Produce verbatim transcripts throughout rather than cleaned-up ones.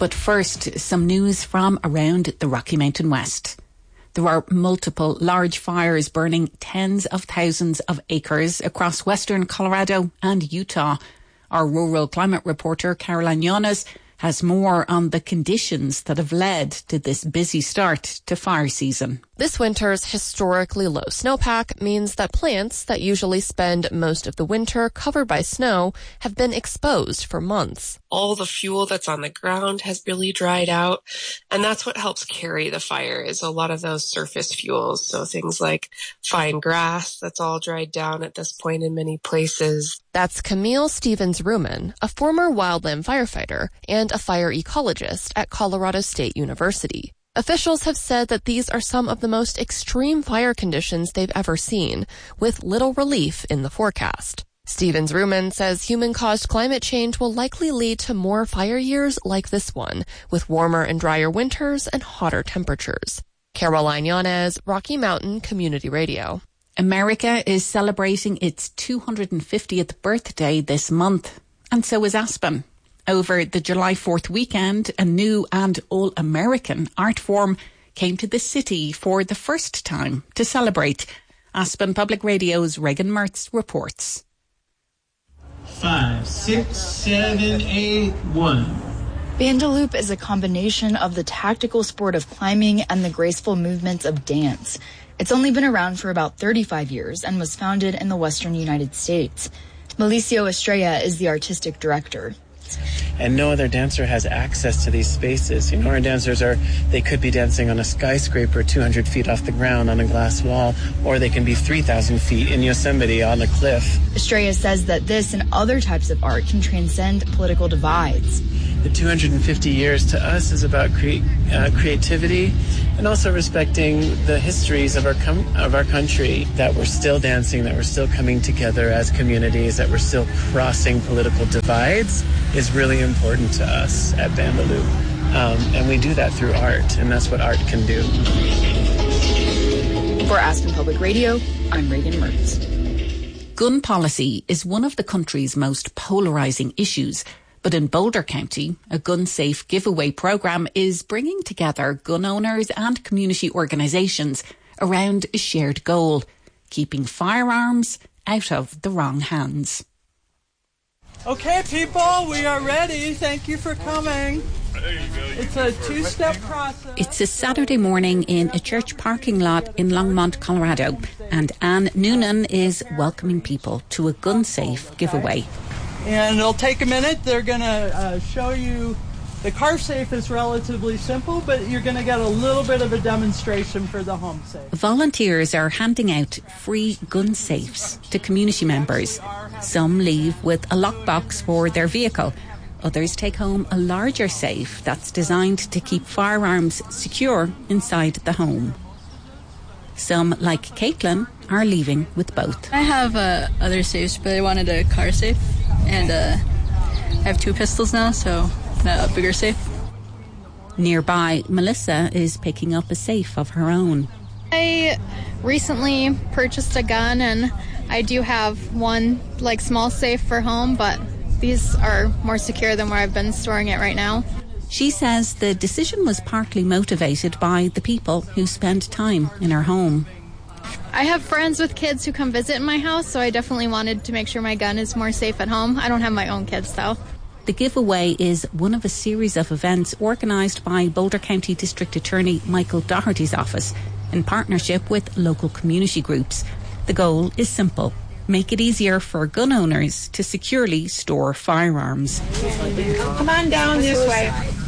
But first, some news from around the Rocky Mountain West. There are multiple large fires burning tens of thousands of acres across western Colorado and Utah. Our rural climate reporter, Caroline Llanes, has more on the conditions that have led to this busy start to fire season. This winter's historically low snowpack means that plants that usually spend most of the winter covered by snow have been exposed for months. All the fuel that's on the ground has really dried out, and that's what helps carry the fire is a lot of those surface fuels. So things like fine grass, that's all dried down at this point in many places. That's Camille Stevens-Ruman, a former wildland firefighter and a fire ecologist at Colorado State University. Officials have said that these are some of the most extreme fire conditions they've ever seen, with little relief in the forecast. Stevens-Ruman says human-caused climate change will likely lead to more fire years like this one, with warmer and drier winters and hotter temperatures. Caroline Llanes, Rocky Mountain Community Radio. America is celebrating its two hundred fiftieth birthday this month, and so is Aspen. Over the July fourth weekend, a new and all-American art form came to the city for the first time to celebrate. Aspen Public Radio's Reagan Mertz reports. Five, six, seven, eight, one. Bandaloop is a combination of the tactical sport of climbing and the graceful movements of dance. It's only been around for about thirty-five years and was founded in the western United States. Malicio Estrella is the artistic director. And no other dancer has access to these spaces. You know, our dancers are, they could be dancing on a skyscraper two hundred feet off the ground on a glass wall, or they can be three thousand feet in Yosemite on a cliff. Estrella says that this and other types of art can transcend political divides. The two hundred fifty years to us is about cre- uh, creativity and also respecting the histories of our com- of our country, that we're still dancing, that we're still coming together as communities, that we're still crossing political divides is really important to us at Bandaloop. Um, and we do that through art, and that's what art can do. For Aspen Public Radio, I'm Reagan Mertz. Gun policy is one of the country's most polarizing issues. But in Boulder County, a gun-safe giveaway program is bringing together gun owners and community organisations around a shared goal, keeping firearms out of the wrong hands. Okay, people, we are ready. Thank you for coming. It's a two-step process. It's a Saturday morning in a church parking lot in Longmont, Colorado, and Anne Noonan is welcoming people to a gun-safe giveaway. And it'll take a minute. They're going to uh, show you. The car safe is relatively simple, but you're going to get a little bit of a demonstration for the home safe. Volunteers are handing out free gun safes to community members. Some leave with a lockbox for their vehicle. Others take home a larger safe that's designed to keep firearms secure inside the home. Some, like Caitlin, are leaving with both. I have uh, other safes, but I wanted a car safe, and uh, I have two pistols now, so a bigger safe. Nearby, Melissa is picking up a safe of her own. I recently purchased a gun, and I do have one like small safe for home, but these are more secure than where I've been storing it right now. She says the decision was partly motivated by the people who spend time in her home. I have friends with kids who come visit in my house, so I definitely wanted to make sure my gun is more safe at home. I don't have my own kids, though. The giveaway is one of a series of events organised by Boulder County District Attorney Michael Doherty's office in partnership with local community groups. The goal is simple: make it easier for gun owners to securely store firearms. Come on down this way.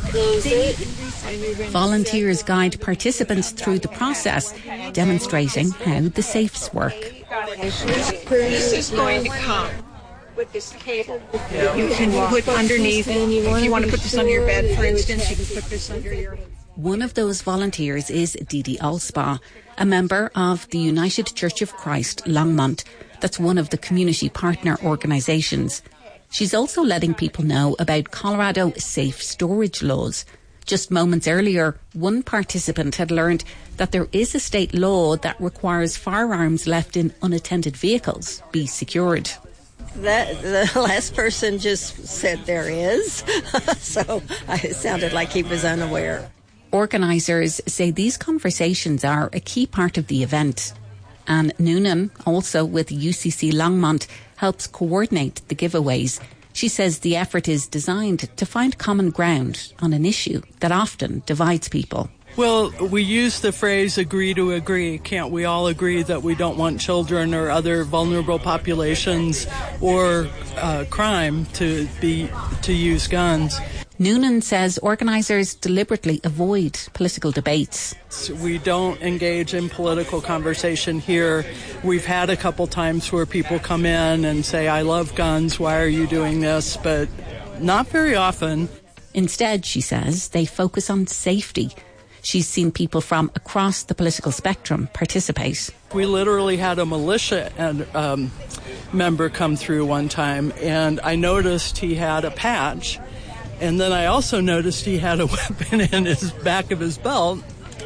Volunteers guide participants through the process, demonstrating how the safes work. This is going to come with this cable. You can put underneath. If you want to put this under your bed, for instance, you can put this under your... One of those volunteers is Dee Dee Alspa, a member of the United Church of Christ Longmont. That's one of the community partner organisations. She's also letting people know about Colorado safe storage laws. Just moments earlier, one participant had learned that there is a state law that requires firearms left in unattended vehicles be secured. That the last person just said there is, so it sounded like he was unaware. Organisers say these conversations are a key part of the event. Anne Noonan, also with U C C Longmont, helps coordinate the giveaways. She says the effort is designed to find common ground on an issue that often divides people. Well, we use the phrase agree to agree. Can't we all agree that we don't want children or other vulnerable populations or uh, crime to be to use guns? Noonan says organisers deliberately avoid political debates. We don't engage in political conversation here. We've had a couple times where people come in and say, I love guns, why are you doing this? But not very often. Instead, she says, they focus on safety. She's seen people from across the political spectrum participate. We literally had a militia and, um, member come through one time, and I noticed he had a patch. And then I also noticed he had a weapon in his back of his belt.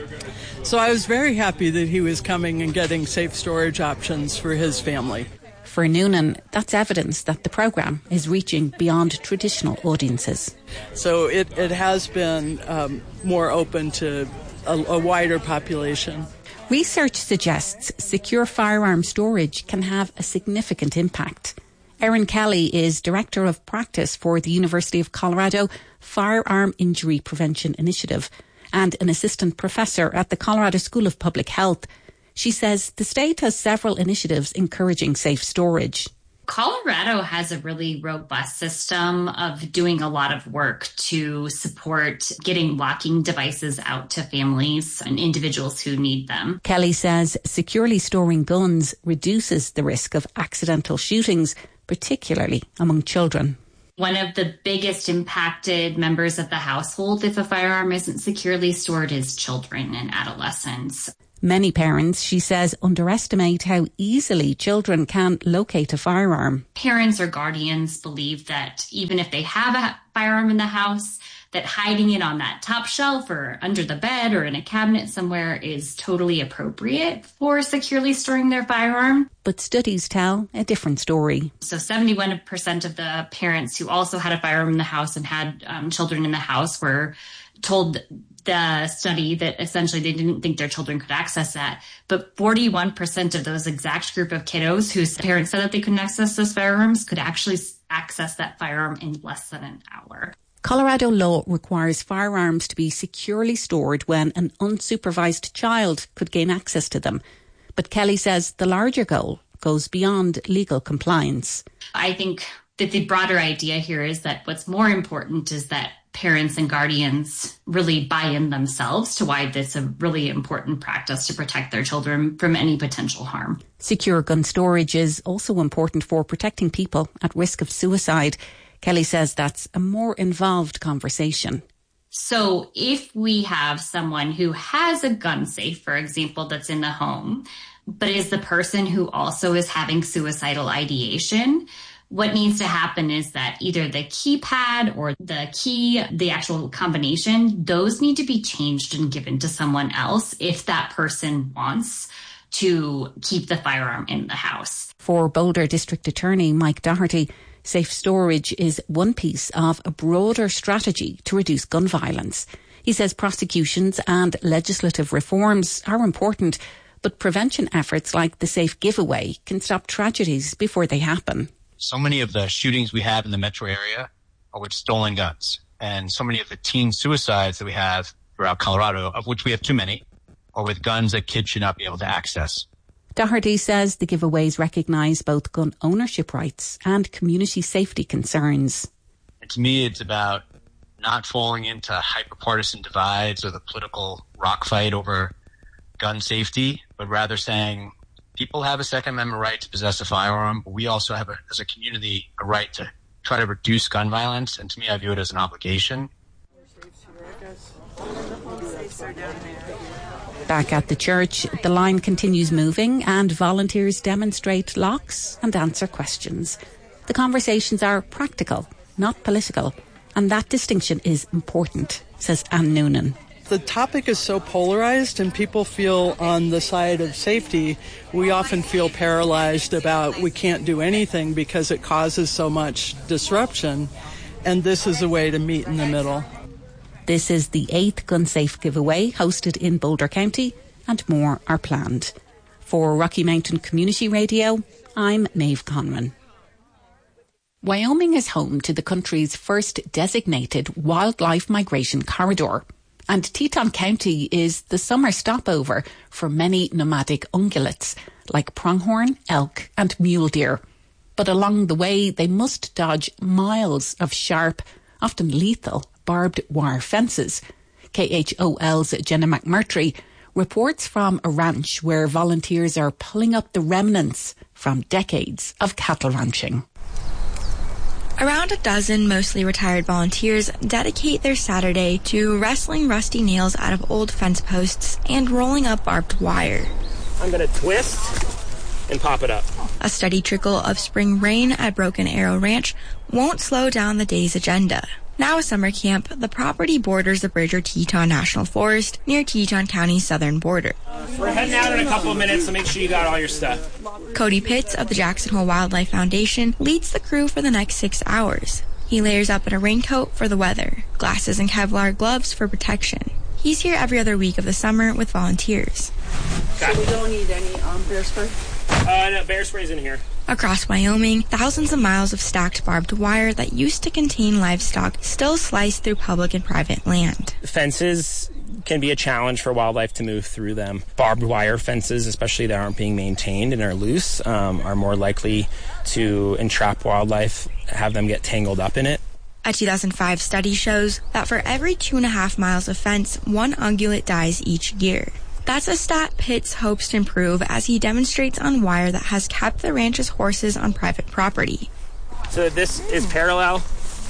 So I was very happy that he was coming and getting safe storage options for his family. For Noonan, that's evidence that the programme is reaching beyond traditional audiences. So it, it has been um, more open to a, a wider population. Research suggests secure firearm storage can have a significant impact. Erin Kelly is Director of Practice for the University of Colorado Firearm Injury Prevention Initiative and an Assistant Professor at the Colorado School of Public Health. She says the state has several initiatives encouraging safe storage. Colorado has a really robust system of doing a lot of work to support getting locking devices out to families and individuals who need them. Kelly says securely storing guns reduces the risk of accidental shootings, particularly among children. One of the biggest impacted members of the household if a firearm isn't securely stored is children and adolescents. Many parents, she says, underestimate how easily children can locate a firearm. Parents or guardians believe that even if they have a firearm in the house, that hiding it on that top shelf or under the bed or in a cabinet somewhere is totally appropriate for securely storing their firearm. But studies tell a different story. So seventy-one percent of the parents who also had a firearm in the house and had um, children in the house were told the study that essentially they didn't think their children could access that. But forty-one percent of those exact group of kiddos whose parents said that they couldn't access those firearms could actually access that firearm in less than an hour. Colorado law requires firearms to be securely stored when an unsupervised child could gain access to them. But Kelly says the larger goal goes beyond legal compliance. I think that the broader idea here is that what's more important is that parents and guardians really buy in themselves to why this is a really important practice to protect their children from any potential harm. Secure gun storage is also important for protecting people at risk of suicide. Kelly says that's a more involved conversation. So if we have someone who has a gun safe, for example, that's in the home, but is the person who also is having suicidal ideation, what needs to happen is that either the keypad or the key, the actual combination, those need to be changed and given to someone else if that person wants to keep the firearm in the house. For Boulder District Attorney Mike Doherty, safe storage is one piece of a broader strategy to reduce gun violence. He says prosecutions and legislative reforms are important, but prevention efforts like the Safe Giveaway can stop tragedies before they happen. So many of the shootings we have in the metro area are with stolen guns. And so many of the teen suicides that we have throughout Colorado, of which we have too many, are with guns that kids should not be able to access. Doherty says the giveaways recognise both gun ownership rights and community safety concerns. And to me, it's about not falling into hyper-partisan divides or the political rock fight over gun safety, but rather saying people have a Second Amendment right to possess a firearm, but we also have, a, as a community, a right to try to reduce gun violence. And to me, I view it as an obligation. Back at the church, the line continues moving and volunteers demonstrate locks and answer questions. The conversations are practical, not political, and that distinction is important, says Anne Noonan. The topic is so polarized and people feel on the side of safety. We often feel paralyzed about we can't do anything because it causes so much disruption. And this is a way to meet in the middle. This is the eighth Gun Safe giveaway hosted in Boulder County, and more are planned. For Rocky Mountain Community Radio, I'm Maeve Conran. Wyoming is home to the country's first designated wildlife migration corridor, and Teton County is the summer stopover for many nomadic ungulates like pronghorn, elk and mule deer. But along the way, they must dodge miles of sharp, often lethal, barbed wire fences. K H O L's Jenna McMurtry reports from a ranch where volunteers are pulling up the remnants from decades of cattle ranching. Around a dozen mostly retired volunteers dedicate their Saturday to wrestling rusty nails out of old fence posts and rolling up barbed wire. I'm going to twist and pop it up. A steady trickle of spring rain at Broken Arrow Ranch won't slow down the day's agenda. Now a summer camp, the property borders the Bridger Teton National Forest near Teton County's southern border. We're heading out in a couple of minutes, so make sure you got all your stuff. Cody Pitts of the Jackson Hole Wildlife Foundation leads the crew for the next six hours. He layers up in a raincoat for the weather, glasses and Kevlar gloves for protection. He's here every other week of the summer with volunteers. Okay. So we don't need any um, bear spray? Uh, no, bear spray's in here. Across Wyoming, thousands of miles of stacked barbed wire that used to contain livestock still slice through public and private land. Fences can be a challenge for wildlife to move through them. Barbed wire fences, especially that aren't being maintained and are loose, um, are more likely to entrap wildlife, have them get tangled up in it. A two thousand five study shows that for every two and a half miles of fence, one ungulate dies each year. That's a stat Pitts hopes to improve as he demonstrates on wire that has kept the ranch's horses on private property. So this is parallel,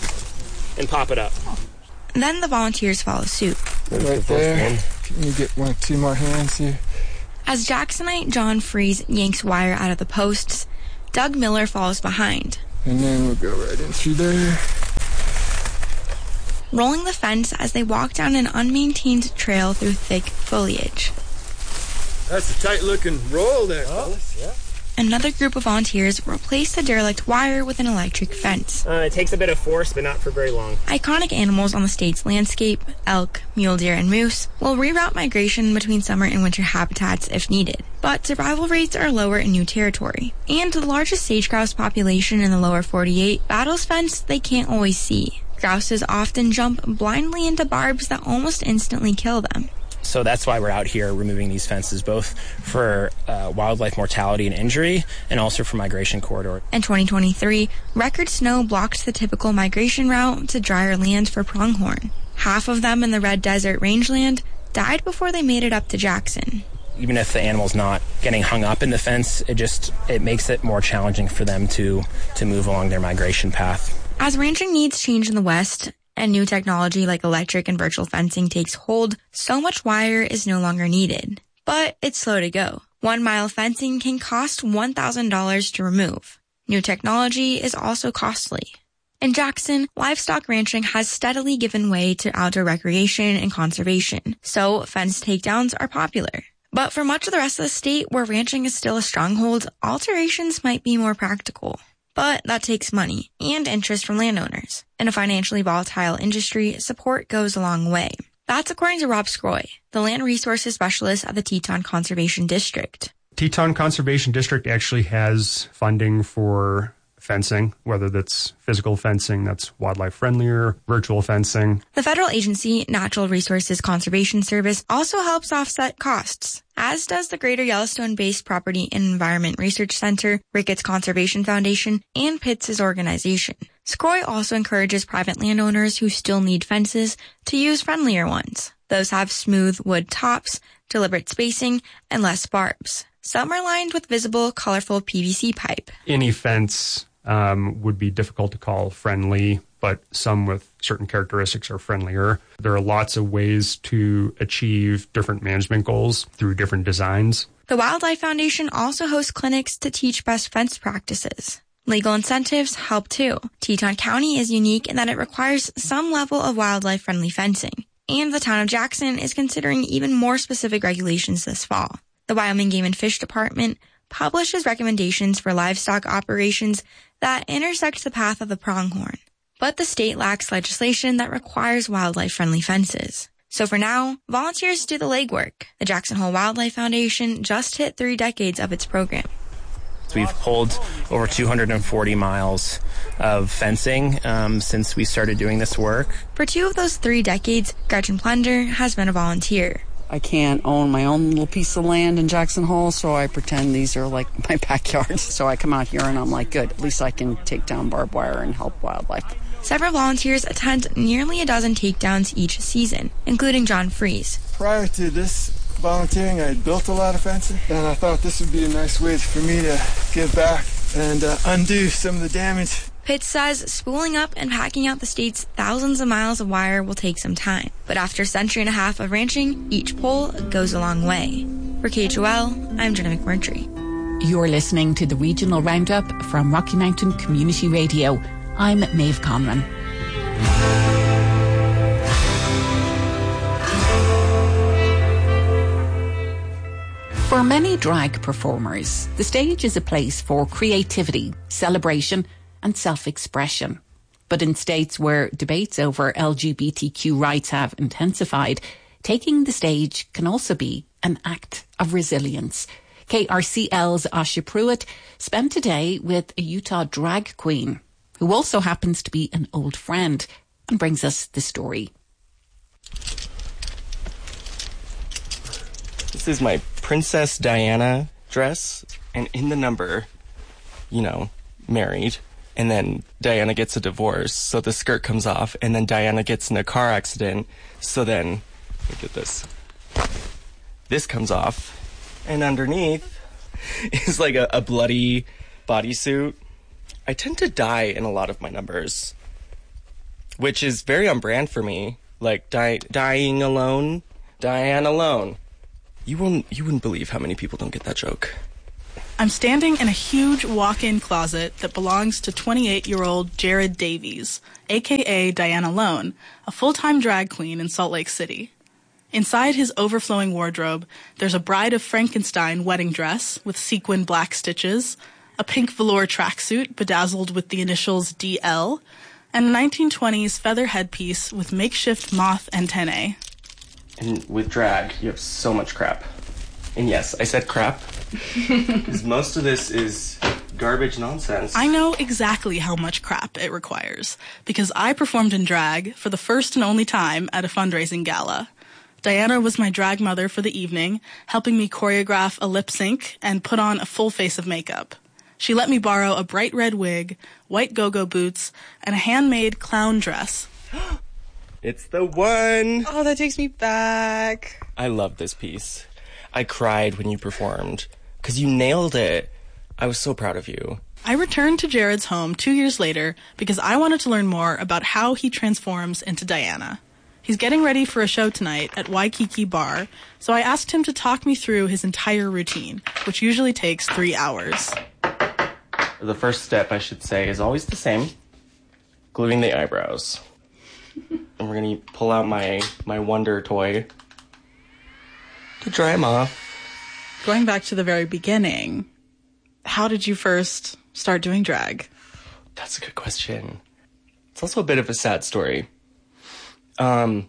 and pop it up. Then the volunteers follow suit. Right there. Can you get one, two more hands here? As Jacksonite John Freeze yanks wire out of the posts, Doug Miller follows behind. And then we'll go right in through there. Rolling the fence as they walk down an unmaintained trail through thick foliage. That's a tight-looking roll there, fellas. Yeah. Another group of volunteers replace the derelict wire with an electric fence. Uh, it takes a bit of force, but not for very long. Iconic animals on the state's landscape, elk, mule deer, and moose, will reroute migration between summer and winter habitats if needed. But survival rates are lower in new territory. And the largest sage-grouse population in the lower forty-eight battles fence they can't always see. Grouses often jump blindly into barbs that almost instantly kill them. So that's why we're out here removing these fences, both for uh, wildlife mortality and injury, and also for migration corridor. In twenty twenty-three, record snow blocked the typical migration route to drier land for pronghorn. Half of them in the Red Desert rangeland died before they made it up to Jackson. Even if the animal's not getting hung up in the fence, it just it makes it more challenging for them to, to move along their migration path. As ranching needs change in the West, and new technology like electric and virtual fencing takes hold, so much wire is no longer needed. But it's slow to go. One mile fencing can cost one thousand dollars to remove. New technology is also costly. In Jackson, livestock ranching has steadily given way to outdoor recreation and conservation, so fence takedowns are popular. But for much of the rest of the state where ranching is still a stronghold, alterations might be more practical. But that takes money and interest from landowners. In a financially volatile industry, support goes a long way. That's according to Rob Scroy, the land resources specialist at the Teton Conservation District. Teton Conservation District actually has funding for fencing, whether that's physical fencing, that's wildlife friendlier, virtual fencing. The federal agency, Natural Resources Conservation Service, also helps offset costs, as does the Greater Yellowstone-based Property and Environment Research Center, Ricketts Conservation Foundation, and Pitts' organization. Scroy also encourages private landowners who still need fences to use friendlier ones. Those have smooth wood tops, deliberate spacing, and less barbs. Some are lined with visible, colorful P V C pipe. Any fence um, would be difficult to call friendly, but some with certain characteristics are friendlier. There are lots of ways to achieve different management goals through different designs. The Wildlife Foundation also hosts clinics to teach best fence practices. Legal incentives help too. Teton County is unique in that it requires some level of wildlife-friendly fencing. And the town of Jackson is considering even more specific regulations this fall. The Wyoming Game and Fish Department publishes recommendations for livestock operations that intersect the path of the pronghorn. But the state lacks legislation that requires wildlife-friendly fences. So for now, volunteers do the legwork. The Jackson Hole Wildlife Foundation just hit three decades of its program. We've pulled over two hundred forty miles of fencing um, since we started doing this work. For two of those three decades, Gretchen Plunder has been a volunteer. I can't own my own little piece of land in Jackson Hole, so I pretend these are like my backyard. So I come out here and I'm like, good, at least I can take down barbed wire and help wildlife. Several volunteers attend nearly a dozen takedowns each season, including John Fries. Prior to this volunteering, I had built a lot of fencing, and I thought this would be a nice way for me to give back and uh, undo some of the damage. Pitts says spooling up and packing out the state's thousands of miles of wire will take some time. But after a century and a half of ranching, each pole goes a long way. For K H O L, I'm Jenna McMurtry. You're listening to the Regional Roundup from Rocky Mountain Community Radio. I'm Maeve Conran. For many drag performers, the stage is a place for creativity, celebration, and self-expression. But in states where debates over L G B T Q rights have intensified, taking the stage can also be an act of resilience. K R C L's Asha Pruitt spent a day with a Utah drag queen who also happens to be an old friend and brings us the story. This is my Princess Diana dress, and in the number, you know, married, and then Diana gets a divorce, so the skirt comes off, and then Diana gets in a car accident, so then, look at this. This comes off, and underneath is like a, a bloody bodysuit. I tend to die in a lot of my numbers, which is very on brand for me. Like, die, dying alone, Diane alone. You won't, you wouldn't believe how many people don't get that joke. I'm standing in a huge walk-in closet that belongs to twenty-eight-year-old Jared Davies, a k a. Diane Alone, a full-time drag queen in Salt Lake City. Inside his overflowing wardrobe, there's a Bride of Frankenstein wedding dress with sequin black stitches, a pink velour tracksuit bedazzled with the initials D L, and a nineteen twenties feather headpiece with makeshift moth antennae. And with drag, you have so much crap. And yes, I said crap, because most of this is garbage nonsense. I know exactly how much crap it requires, because I performed in drag for the first and only time at a fundraising gala. Diana was my drag mother for the evening, helping me choreograph a lip sync and put on a full face of makeup. She let me borrow a bright red wig, white go-go boots, and a handmade clown dress. It's the one! Oh, that takes me back. I love this piece. I cried when you performed, because you nailed it. I was so proud of you. I returned to Jared's home two years later because I wanted to learn more about how he transforms into Diana. He's getting ready for a show tonight at Waikiki Bar, so I asked him to talk me through his entire routine, which usually takes three hours. The first step, I should say, is always the same. Gluing the eyebrows. And we're going to pull out my, my Wonder toy to dry them off. Going back to the very beginning, how did you first start doing drag? That's a good question. It's also a bit of a sad story. Um,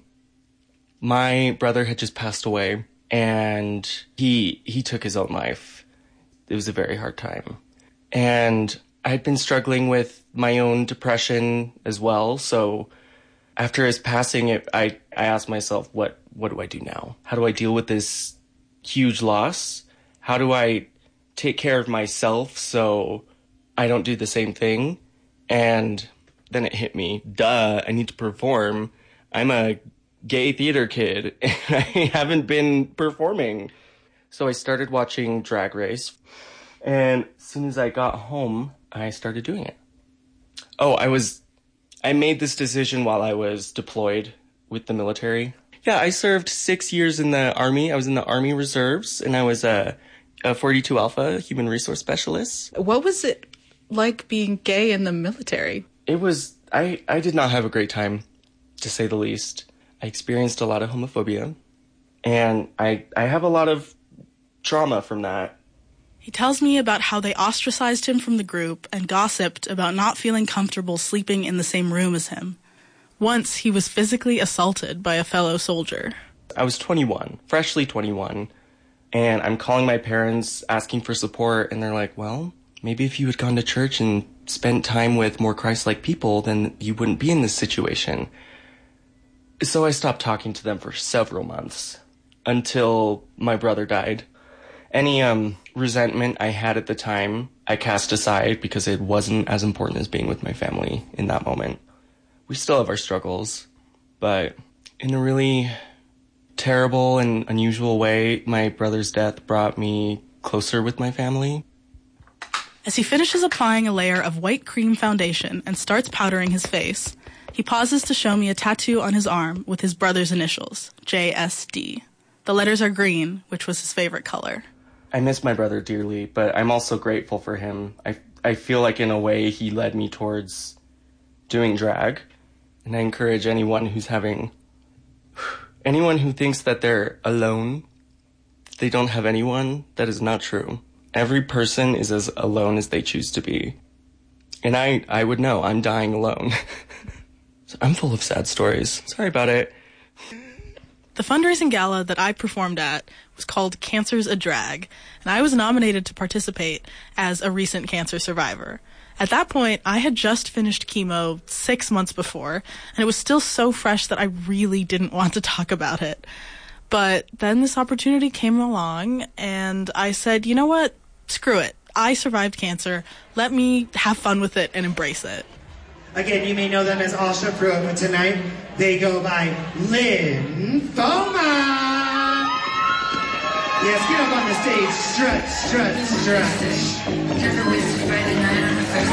my brother had just passed away, and he he took his own life. It was a very hard time. And I had been struggling with my own depression as well, so after his passing, it, I, I asked myself, what, what do I do now? How do I deal with this huge loss? How do I take care of myself so I don't do the same thing? And then it hit me. Duh, I need to perform. I'm a gay theater kid, and I haven't been performing. So I started watching Drag Race, and as soon as I got home, I started doing it. Oh, I was... I made this decision while I was deployed with the military. Yeah, I served six years in the Army. I was in the Army Reserves, and I was a, a forty-two Alpha human resource specialist. What was it like being gay in the military? It was... I, I did not have a great time, to say the least. I experienced a lot of homophobia, and I I have a lot of trauma from that. He tells me about how they ostracized him from the group and gossiped about not feeling comfortable sleeping in the same room as him. Once, he was physically assaulted by a fellow soldier. I was twenty-one, freshly twenty-one, and I'm calling my parents asking for support, and they're like, well, maybe if you had gone to church and spent time with more Christ-like people, then you wouldn't be in this situation. So I stopped talking to them for several months until my brother died. Any um, resentment I had at the time, I cast aside because it wasn't as important as being with my family in that moment. We still have our struggles, but in a really terrible and unusual way, my brother's death brought me closer with my family. As he finishes applying a layer of white cream foundation and starts powdering his face, he pauses to show me a tattoo on his arm with his brother's initials, J S D. The letters are green, which was his favorite color. I miss my brother dearly, but I'm also grateful for him. I, I feel like in a way he led me towards doing drag, and I encourage anyone who's having, anyone who thinks that they're alone, they don't have anyone, that is not true. Every person is as alone as they choose to be. And I, I would know, I'm dying alone. So I'm full of sad stories. Sorry about it. The fundraising gala that I performed at was called Cancer's a Drag, and I was nominated to participate as a recent cancer survivor. At that point, I had just finished chemo six months before, and it was still so fresh that I really didn't want to talk about it. But then this opportunity came along, and I said, you know what? Screw it. I survived cancer. Let me have fun with it and embrace it. Again, you may know them as All Show Crew, but tonight they go by Lymphoma. Yes, get up on the stage. Strut, strut, strut. Never wasted Friday night on the first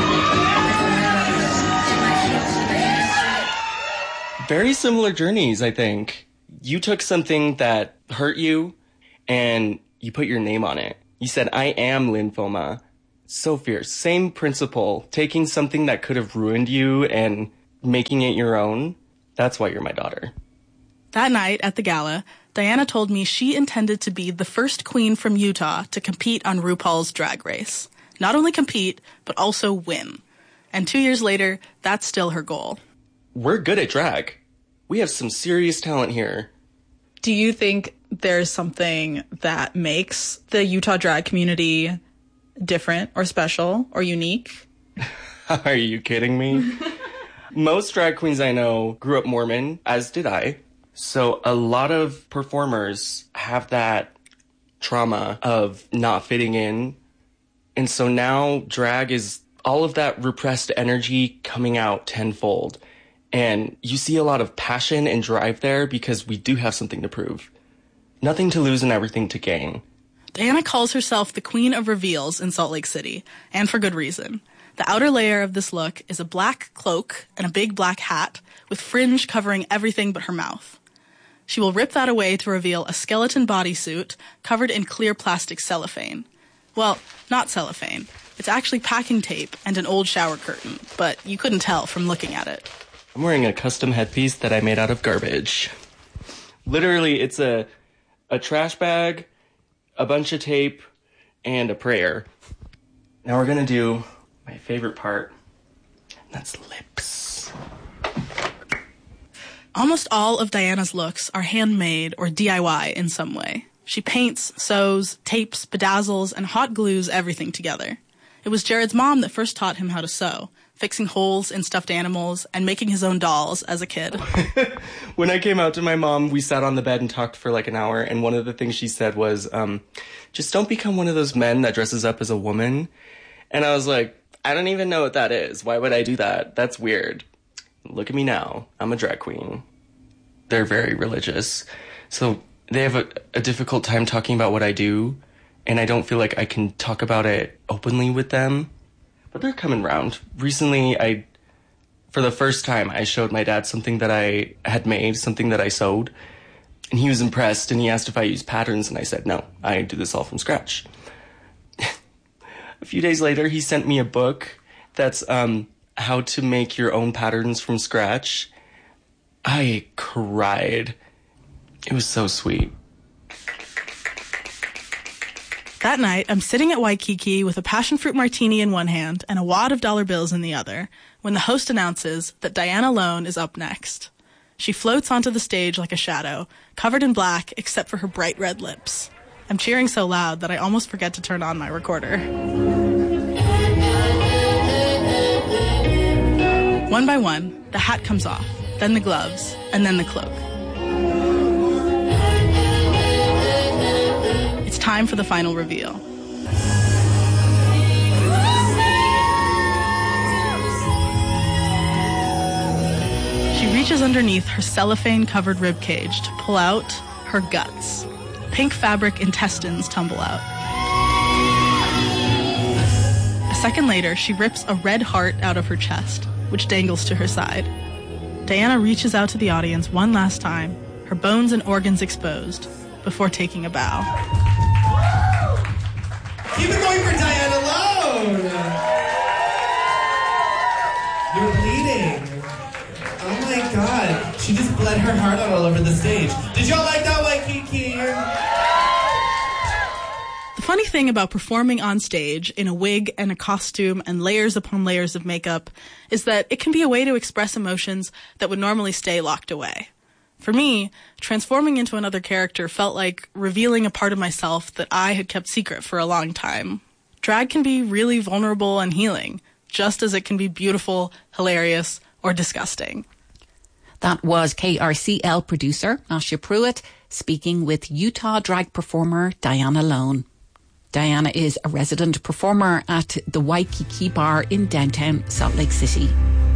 day. Very similar journeys, I think. You took something that hurt you and you put your name on it. You said, I am lymphoma. So fierce. Same principle. Taking something that could have ruined you and making it your own. That's why you're my daughter. That night at the gala, Diana told me she intended to be the first queen from Utah to compete on RuPaul's Drag Race. Not only compete, but also win. And two years later, that's still her goal. We're good at drag. We have some serious talent here. Do you think there's something that makes the Utah drag community different or special or unique? Are you kidding me? Most drag queens I know grew up Mormon, as did I. So a lot of performers have that trauma of not fitting in. And so now drag is all of that repressed energy coming out tenfold. And you see a lot of passion and drive there because we do have something to prove. Nothing to lose and everything to gain. Diana calls herself the Queen of Reveals in Salt Lake City, and for good reason. The outer layer of this look is a black cloak and a big black hat with fringe covering everything but her mouth. She will rip that away to reveal a skeleton bodysuit covered in clear plastic cellophane. Well, not cellophane. It's actually packing tape and an old shower curtain, but you couldn't tell from looking at it. I'm wearing a custom headpiece that I made out of garbage. Literally, it's a a trash bag, a bunch of tape, and a prayer. Now we're gonna do my favorite part, and that's lips. Almost all of Diana's looks are handmade or D I Y in some way. She paints, sews, tapes, bedazzles, and hot glues everything together. It was Jared's mom that first taught him how to sew, fixing holes in stuffed animals and making his own dolls as a kid. When I came out to my mom, we sat on the bed and talked for like an hour, and one of the things she said was, um, just don't become one of those men that dresses up as a woman. And I was like, I don't even know what that is. Why would I do that? That's weird. Look at me now. I'm a drag queen. They're very religious. So they have a, a difficult time talking about what I do, and I don't feel like I can talk about it openly with them. But they're coming round. Recently, I, for the first time, I showed my dad something that I had made, something that I sewed. And he was impressed, and he asked if I used patterns, and I said, no, I do this all from scratch. A few days later, he sent me a book that's um, how to make your own patterns from scratch. I cried. It was so sweet. That night, I'm sitting at Waikiki with a passion fruit martini in one hand and a wad of dollar bills in the other when the host announces that Diana Lone is up next. She floats onto the stage like a shadow, covered in black except for her bright red lips. I'm cheering so loud that I almost forget to turn on my recorder. One by one, the hat comes off, then the gloves, and then the cloak. It's time for the final reveal. She reaches underneath her cellophane-covered ribcage to pull out her guts. Pink fabric intestines tumble out. A second later, she rips a red heart out of her chest, which dangles to her side. Diana reaches out to the audience one last time, her bones and organs exposed, before taking a bow. Keep it going for Diana Lone! You're bleeding. Oh my god. She just bled her heart out all over the stage. Did y'all like that, Waikiki? The funny thing about performing on stage in a wig and a costume and layers upon layers of makeup is that it can be a way to express emotions that would normally stay locked away. For me, transforming into another character felt like revealing a part of myself that I had kept secret for a long time. Drag can be really vulnerable and healing, just as it can be beautiful, hilarious, or disgusting. That was K R C L producer Asha Pruitt speaking with Utah drag performer Diana Lone. Diana is a resident performer at the Waikiki Bar in downtown Salt Lake City.